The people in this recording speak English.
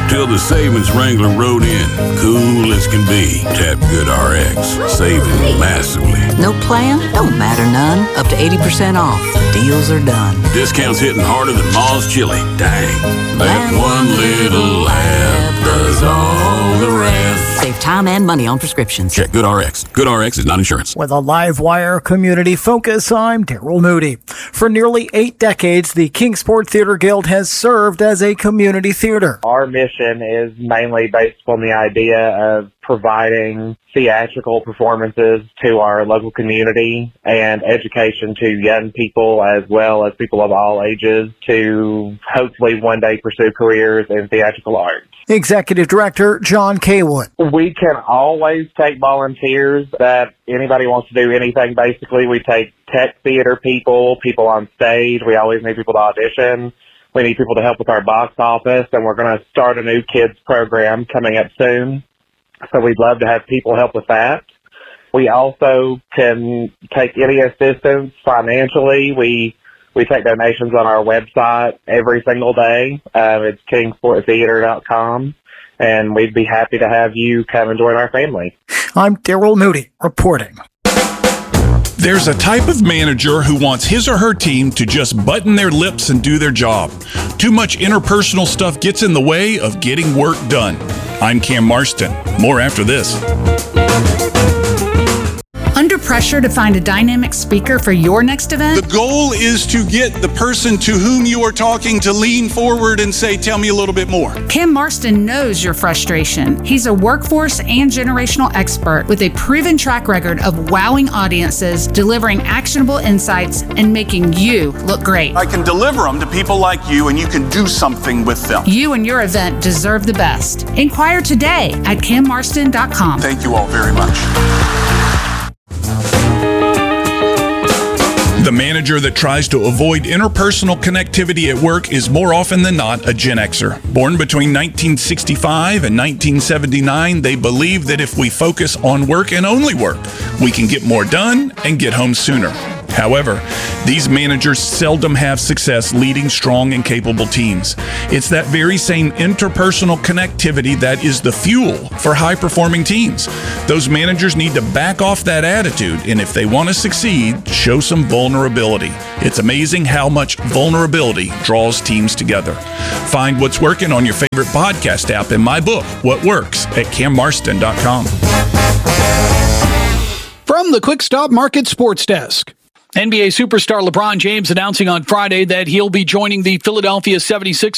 till the savings Wrangler rode in. Cool as can be. Tap GoodRx, saving massively. No plan? Don't matter none. Up to 80% off. Deals are done. Discounts hitting harder than Ma's chili. Dang. That one little app does all the rest. Save time and money on prescriptions. Check GoodRx. GoodRx is not insurance. With a Livewire community focus, I'm Daryl Moody. For nearly 8 decades, the Kingsport Theater Guild has served as a community theater. Our mission is mainly based on the idea of providing theatrical performances to our local community and education to young people as well as people of all ages to hopefully one day pursue careers in theatrical arts. Executive Director John Kaywood. We can always take volunteers that anybody wants to do anything. Basically, we take tech theater people on stage. We always need people to audition. We need people to help with our box office, and we're going to start a new kids program coming up soon. So we'd love to have people help with that. We also can take any assistance financially. We take donations on our website every single day. It's kingsporttheater.com, and we'd be happy to have you come and join our family. I'm Daryl Moody reporting. There's a type of manager who wants his or her team to just button their lips and do their job. Too much interpersonal stuff gets in the way of getting work done. I'm Cam Marston. More after this. Under pressure to find a dynamic speaker for your next event? The goal is to get the person to whom you are talking to lean forward and say, tell me a little bit more. Cam Marston knows your frustration. He's a workforce and generational expert with a proven track record of wowing audiences, delivering actionable insights, and making you look great. I can deliver them to people like you, and you can do something with them. You and your event deserve the best. Inquire today at cammarston.com. Thank you all very much. The manager that tries to avoid interpersonal connectivity at work is more often than not a Gen Xer. Born between 1965 and 1979, they believe that if we focus on work and only work, we can get more done and get home sooner. However, these managers seldom have success leading strong and capable teams. It's that very same interpersonal connectivity that is the fuel for high-performing teams. Those managers need to back off that attitude, and if they want to succeed, show some vulnerability. It's amazing how much vulnerability draws teams together. Find what's working on your favorite podcast app and my book, What Works, at cammarston.com. From the Quick Stop Market Sports Desk. NBA superstar LeBron James announcing on Friday that he'll be joining the Philadelphia 76ers